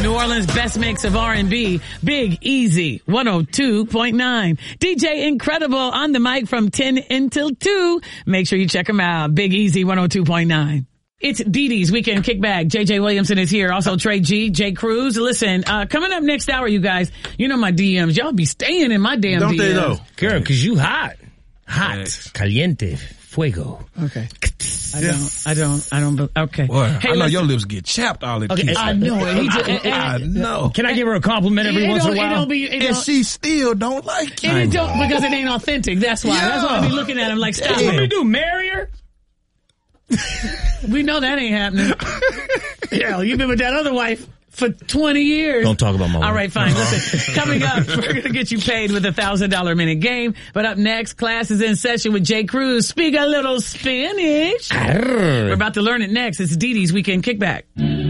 New Orleans' best mix of R&B, Big Easy, 102.9. DJ Incredible on the mic from 10 until 2. Make sure you check him out. Big Easy, 102.9. It's Dee Dee's Weekend Kickback. JJ Williamson is here. Also Trey G, Jay Cruz. Listen, coming up next hour, you guys, you know my DMs. Y'all be staying in my damn Don't DMs. they though? Girl, cause you hot. Hot. Yes. Caliente. Fuego. Okay. I don't, okay. Boy, Hey, I know listen. your lips get chapped all the Okay, kiss. I know it. He just, I know. Can I give her a compliment every once in a while? And she still don't like you. And it don't, because it ain't authentic. That's why. Yeah. That's why I be looking at him like, stop What we it. do? Marry her? We know that ain't happening. Hell, you've been with that other wife for 20 years. Don't talk about my wife. All right, fine. Listen, coming up, we're going to get you paid with $1,000 minute game. But up next, class is in session with Jay Cruz. Speak a little Spanish. We're about to learn it next. It's Dee Dee's Weekend Kickback.